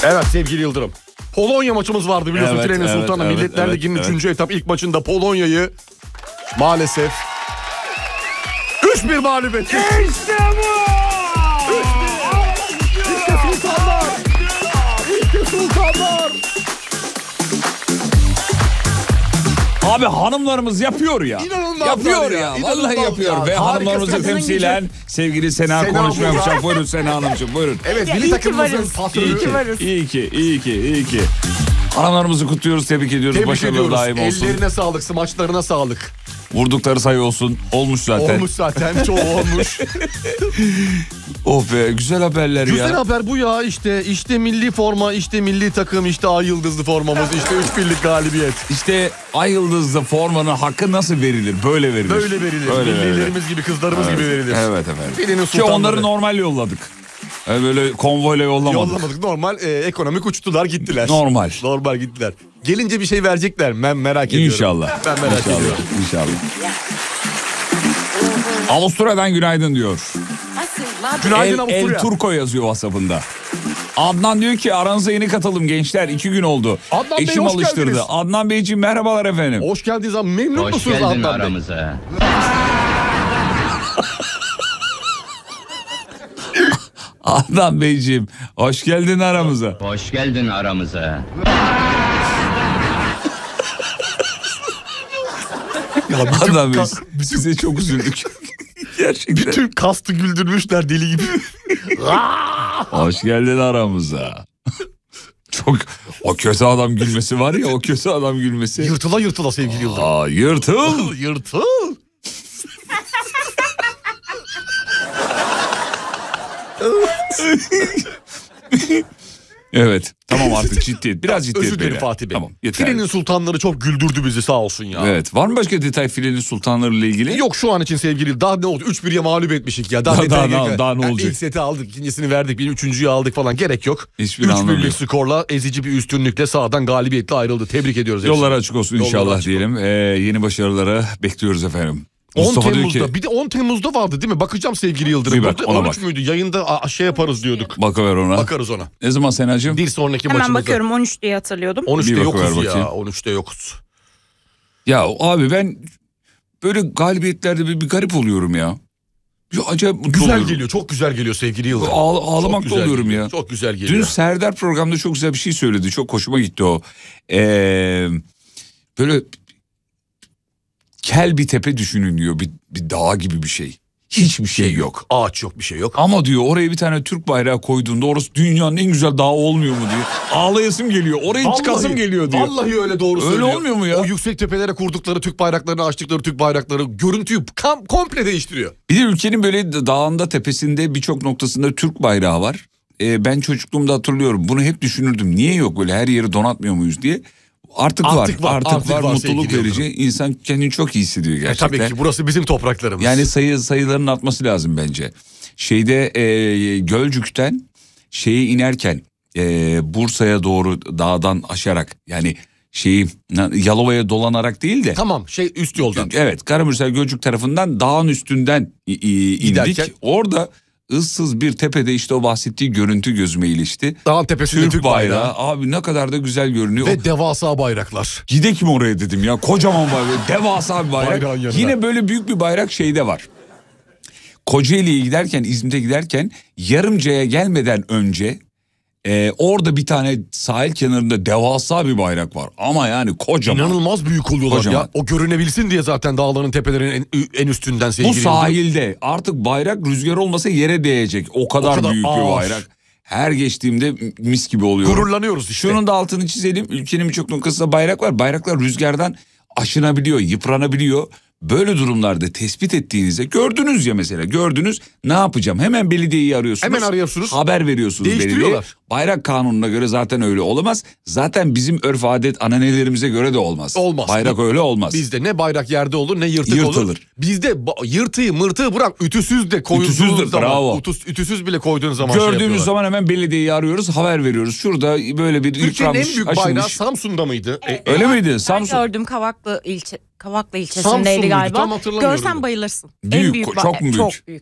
Evet sevgili Yıldırım. Polonya maçımız vardı biliyorsun. Evet, Trenin Sultanı Milletler Ligi'nin 3. etap ilk maçında Polonya'yı maalesef 3-1 mağlup etti. İşte bu! İşte sultanlar! İşte sultanlar! Abi hanımlarımız yapıyor ya. İnanılmaz yapıyor ya, ya. inanılmaz Vallahi yapıyor. ya. Ve Harika hanımlarımızı kadın temsilen sevgili Sena konuşma burada. yapacak. Buyurun Sena Hanımcığım buyurun. Evet Ya, milli iyi ki takımımızın varız. patronu. İyi ki varız. İyi ki. Hanımlarımızı kutluyoruz, tebrik ediyoruz. Tebrik Başarılar ediyoruz. daim olsun. Ellerine sağlık, smaçlarına sağlık. Vurdukları sayı olsun. Olmuş zaten. Olmuş zaten, çoğu olmuş. Oh be, güzel haberler ya. Güzel haber bu ya işte. İşte milli forma, işte milli takım, işte ay yıldızlı formamız, işte 3-1'lik galibiyet. İşte ay yıldızlı formanın hakkı nasıl verilir? Böyle verilir. Böyle verilir. Millilerimiz gibi, kızlarımız gibi verilir. Evet efendim. Filenin Ki sultanları. onları normal yolladık. Böyle konvoyla yollamadık. Yollamadık. Normal ekonomik uçtular gittiler. Normal. Normal gittiler. Gelince bir şey verecekler. Ben merak ediyorum. İnşallah. Ben merak ediyorum. İnşallah. Avusturya'dan günaydın diyor. Günaydın El Avusturya. Turko yazıyor WhatsApp'ında. Adnan diyor ki aranıza yeni katılım gençler 2 gün oldu. Adnan Bey, Eşim hoş alıştırdı. geldiniz. Adnan Beyciğim merhabalar efendim. Hoş geldiniz abi. Memnun Hoş musunuz geldin Adnan Bey? aramıza. Adnan Beyciğim hoş geldin aramıza. Hoş geldin aramıza. Ya Adnan Bey size çok üzüldük. Gerçekten. bütün kastı güldürmüşler deli gibi. Hoş geldin aramıza. Çok o kötü adam gülmesi var ya, o kötü adam gülmesi. Yırtıla yırtıla sevgili Yıldırım. Aa, yırtıl. Yırtıl. Evet tamam artık ciddiyet. Biraz ciddiyet. Özür dilerim beyler. Fatih Bey. Tamam yeter. Filenin sultanları çok güldürdü bizi sağ olsun ya. Evet, var mı başka detay filenin sultanları ile ilgili? Yok şu an için sevgili daha ne oldu? 3-1'ye mağlup etmişik ya. Daha ne olacak? İlk seti aldık, ikincisini verdik, bir üçüncüyü aldık falan gerek yok. Hiçbir anlamı 3-1'lik yok. skorla ezici bir üstünlükle sahadan galibiyetle ayrıldı. Tebrik ediyoruz. Yollar hepsini. açık olsun Yollar inşallah açık diyelim. Yeni başarılara bekliyoruz efendim. 10 Mustafa diyor Temmuz'da ki, bir de 10 Temmuz'da vardı değil mi? Bakacağım sevgili Yıldırım. Bir bak, ona 13 bak. müydü? Yayında şey yaparız diyorduk. bakıver ona. Bakarız ona. Ne zaman Senacığım? Bir sonraki Hemen maçımızda. bakıyorum 13 diye hatırlıyordum. 13'te Bir bakıver yokuz ya. bakayım. 13'te yokuz. Ya abi ben böyle galibiyetlerde bir garip oluyorum ya. Ya acayip mutlu Güzel oluyorum. geliyor. Çok güzel geliyor sevgili Yıldırım. Ağlamakta Çok güzel oluyorum geliyor, ya. Çok güzel Dün geliyor. Serdar programda çok güzel bir şey söyledi. Çok hoşuma gitti o. Böyle kel bir tepe düşünün diyor. Bir dağ gibi bir şey. Hiçbir şey yok. Ağaç yok, bir şey yok. Ama diyor oraya bir tane Türk bayrağı koyduğunda orası dünyanın en güzel dağı olmuyor mu diyor. Ağlayasım geliyor. Oraya çıkasım geliyor diyor. Vallahi öyle doğru Öyle söylüyor. olmuyor mu ya? O yüksek tepelere kurdukları Türk bayraklarını, açtıkları Türk bayrakları görüntüyü komple değiştiriyor. Bir de ülkenin böyle dağında tepesinde birçok noktasında Türk bayrağı var. Ben çocukluğumda hatırlıyorum. Bunu hep düşünürdüm. Niye yok böyle her yeri donatmıyor muyuz diye. Artık var. Artık var. Mutluluk sevgili verici. İnsan kendini çok iyi hissediyor gerçekten. Tabii ki burası bizim topraklarımız. Yani sayıların artması lazım bence. Şeyde Gölcük'ten şeye inerken Bursa'ya doğru dağdan aşarak yani Yalova'ya dolanarak değil de. Tamam üst yoldan. Evet, Karamürsel Gölcük tarafından dağın üstünden indik. Giderken. Orada ıssız bir tepede işte o bahsettiği görüntü gözüme ilişti. Dağın tepesinde Türk bayrağı. Abi ne kadar da güzel görünüyor. Ve devasa bayraklar. Gidek mi oraya dedim ya, kocaman bayrak, devasa bir bayrak. Bayrağın yanına. Yine böyle büyük bir bayrak şeyde var. Kocaeli'ye giderken, İzmit'e giderken Yarımca'ya gelmeden önce orada bir tane sahil kenarında devasa bir bayrak var. Ama yani kocaman. İnanılmaz büyük oluyorlar Kocaman. ya. O görünebilsin diye zaten dağların tepelerinin en üstünden sevgili Bu sahilde artık bayrak rüzgar olmasa yere değecek. O kadar büyük bir bayrak. Her geçtiğimde mis gibi oluyor. Gururlanıyoruz işte. Şunun da altını çizelim. Ülkenin birçok noktasında bayrak var. Bayraklar rüzgardan aşınabiliyor, yıpranabiliyor. Böyle durumlarda tespit ettiğinizde gördünüz ya mesela, gördünüz, ne yapacağım? Hemen belediyeyi arıyorsunuz. Hemen arıyorsunuz. Haber veriyorsunuz Değiştiriyorlar. belediyeye. Bayrak kanununa göre zaten öyle olamaz. Zaten bizim örf adet ananelerimize göre de olmaz. Olmaz. Bayrak öyle olmaz. Bizde ne bayrak yerde olur ne yırtık olur. Yırtılır. Bizde yırtığı mırtığı bırak, ütüsüz de koyduğun Ütüsüzdür, zaman. bravo. Ütüsüz bile koyduğun zaman Gördüğümüz zaman hemen belediyeyi arıyoruz, haber veriyoruz. Şurada böyle bir Türkiye'nin en yıpranmış, büyük aşınmış. bayrağı Samsun'da mıydı? Öyle miydi? Ben Samsun. gördüm Kavaklı ilçesindeydi Samsun muydu? galiba. Tam hatırlamıyorum. Görsen bayılırsın. Büyük, en büyük çok mu büyük? Çok büyük.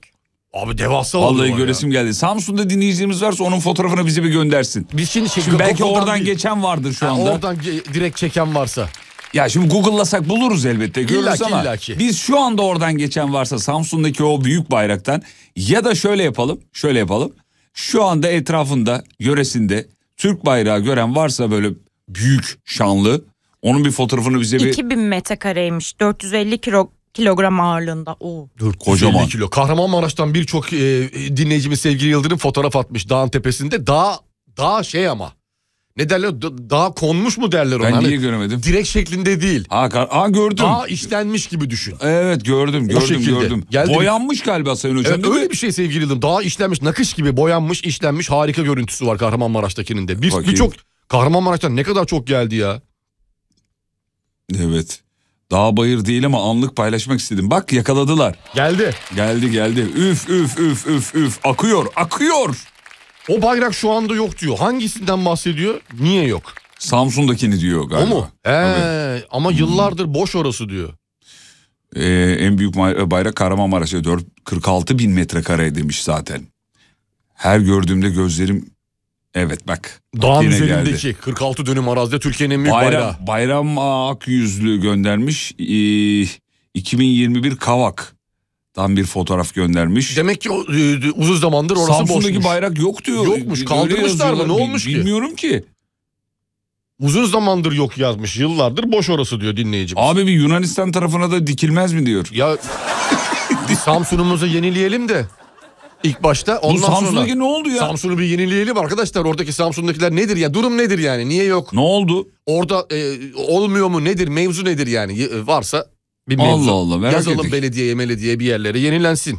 Abi devasa Vallahi oluyor göresim geldi. Samsun'da dinleyicilerimiz varsa onun fotoğrafını bize bir göndersin. Biz şimdi Belki Google'dan oradan değil. geçen vardır şu anda. Oradan direkt çeken varsa. Ya şimdi Google'lasak buluruz elbette, görürüz ama illaki. biz şu anda oradan geçen varsa Samsun'daki o büyük bayraktan, ya da şöyle yapalım. Şu anda etrafında, yöresinde Türk bayrağı gören varsa böyle büyük, şanlı, onun bir fotoğrafını bize bir... 2000 metrekareymiş. 450 kilogram ağırlığında. Oo. Kocaman. Kilo. Kahramanmaraş'tan birçok dinleyicimiz sevgili Yıldırım fotoğraf atmış dağın tepesinde. Dağ şey ama. Ne derler? Dağ konmuş mu derler ona? Ben niye Hani göremedim? direkt şeklinde değil. Gördüm. Dağ işlenmiş gibi düşün. Evet gördüm. şekilde. Geldi. Boyanmış galiba Sayın Hocam, Evet, değil öyle mi? bir şey sevgili Yıldırım. Dağ işlenmiş, nakış gibi boyanmış, işlenmiş, harika görüntüsü var Kahramanmaraş'takinin de. Bakayım. Birçok Kahramanmaraş'tan ne kadar çok geldi ya. Evet. Dağ bayır değil ama anlık paylaşmak istedim. Bak yakaladılar. Geldi. Geldi. Üf. Akıyor. O bayrak şu anda yok diyor. Hangisinden bahsediyor? Niye yok? Samsun'dakini diyor galiba. O mu? Ama yıllardır boş orası diyor. En büyük bayrak Kahramanmaraş'ta 46 bin metrekare demiş zaten. Her gördüğümde gözlerim... Evet bak. Dağın yine üzerindeki geldi. 46 dönüm arazide Türkiye'nin en büyük bayrağı. Bayram Akyüzlü göndermiş. 2021 Kavak'tan bir fotoğraf göndermiş. Demek ki uzun zamandır orası Samsun'daki boşmuş. bayrak yok diyor. Yokmuş, Öyle kaldırmışlar mı? yazıyorlar. Ne olmuş ki? Bilmiyorum ki. Uzun zamandır yok yazmış. Yıllardır boş orası diyor dinleyicimiz. Abi bir Yunanistan tarafına da dikilmez mi diyor. Ya bir Samsun'umuzu yenileyelim de. İlk başta Bu ondan Samsun'daki sonra. ne oldu ya? Samsun'u bir yenileyelim arkadaşlar. Oradaki Samsun'dakiler nedir ya? Durum nedir yani? Niye yok? Ne oldu? Orada olmuyor mu? Nedir? Mevzu nedir yani? Varsa bir mevzu. Allah merak Yazalım ettik. belediyeye bir yerlere yenilensin.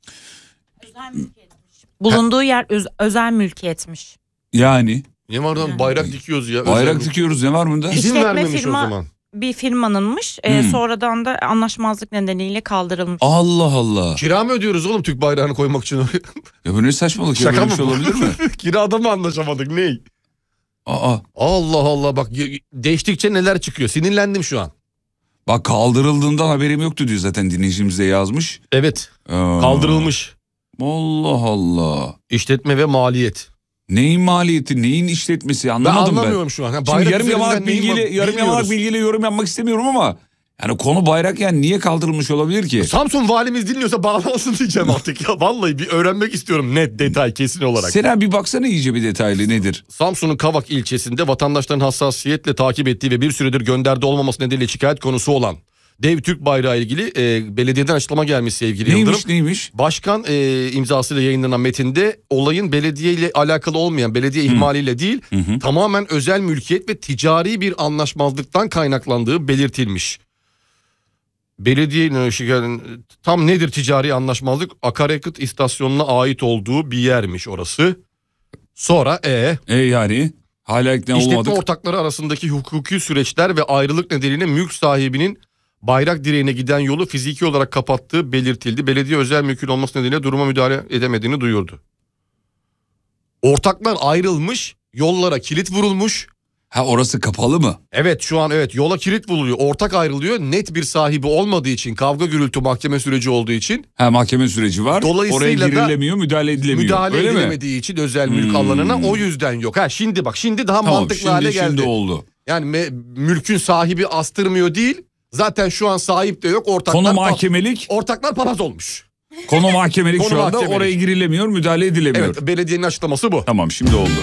Bulunduğu yer özel mülkiyetmiş. Yani Ne var lan bayrak dikiyoruz ya. bayrak Özel- dikiyoruz, ne var bunda? İzin İşletme vermemiş firma- o zaman. Bir firmanınmış. Sonradan da anlaşmazlık nedeniyle kaldırılmış. Allah Allah. Kira mı ödüyoruz oğlum Türk bayrağını koymak için oraya? Ya bu ne saçmalık ya, Şaka böyle mı bir şey bu? olabilir mi? Kirada mı anlaşamadık ney? Aa, Allah Allah bak değiştikçe neler çıkıyor. Sinirlendim şu an. bak kaldırıldığından haberim yoktu diyor zaten, dinleyicimiz de yazmış. Evet Aa, kaldırılmış. Allah Allah. İşletme ve maliyet. Neyin maliyeti, neyin işletmesi Ben anlamadım ben. anlamıyorum şu an. Ha, Şimdi bayrak yarım yamalak üzerinden neyin var bilmiyoruz. bilgiyle yorum yapmak istemiyorum ama yani konu bayrak, yani niye kaldırılmış olabilir ki? Samsun valimiz dinliyorsa bağlansın diyeceğim artık ya. Vallahi bir öğrenmek istiyorum net detay kesin olarak. Sena bir baksana iyice bir detaylı nedir? Samsun'un Kavak ilçesinde vatandaşların hassasiyetle takip ettiği ve bir süredir gönderde olmaması nedeniyle şikayet konusu olan dev Türk bayrağı ilgili belediyeden açıklama gelmiş sevgili Yıldırım. Neymiş? Başkan imzasıyla yayınlanan metinde olayın belediye ile alakalı olmayan, belediye ihmaliyle değil, tamamen özel mülkiyet ve ticari bir anlaşmazlıktan kaynaklandığı belirtilmiş. Belediye tam nedir ticari anlaşmazlık? Akaryakıt istasyonuna ait olduğu bir yermiş orası. Sonra Yani hala ikna işletme olmadık. ortakları arasındaki hukuki süreçler ve ayrılık nedeniyle mülk sahibinin bayrak direğine giden yolu fiziki olarak kapattığı belirtildi. Belediye özel mülkün olması nedeniyle duruma müdahale edemediğini duyurdu. Ortaklar ayrılmış, yollara kilit vurulmuş. Ha, orası kapalı mı? Evet şu an yola kilit vuruluyor. Ortak ayrılıyor. Net bir sahibi olmadığı için, kavga gürültü mahkeme süreci olduğu için. Ha, mahkeme süreci var. Dolayısıyla oraya girilemiyor, müdahale edilemiyor. Müdahale Öyle mi? edilemediği için özel mülk alanına o yüzden yok. Şimdi bak daha Tamam, mantıklı hale geldi. Şimdi oldu. Yani mülkün sahibi astırmıyor değil. Zaten şu an sahip de yok. Konu mahkemelik. Ortaklar papaz olmuş. Konu mahkemelik Konu şu anda. mahkemelik. Oraya girilemiyor, müdahale edilemiyor. Evet belediyenin açıklaması bu. Tamam, şimdi oldu.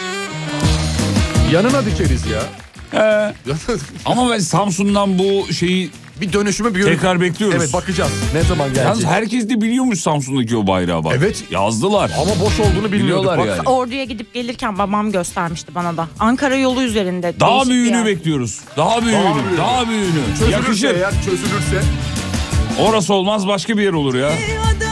Yanına dikeriz ya. Ama ben Samsun'dan bu şeyi Bir dönüşümü tekrar bekliyoruz. Evet bakacağız. Ne zaman gelecek? Yalnız herkes de biliyormuş Samsun'daki o bayrağı bak. Evet. Yazdılar. Ama boş olduğunu bilmiyorduk. Biliyorlar Bak, yani. Ordu'ya gidip gelirken babam göstermişti bana da. Ankara yolu üzerinde. Daha değişik bir büyüğünü yer. bekliyoruz. Daha büyüğünü. Daha büyüğünü. Çözülürse Yakışır. eğer çözülürse. Orası olmaz, başka bir yer olur ya.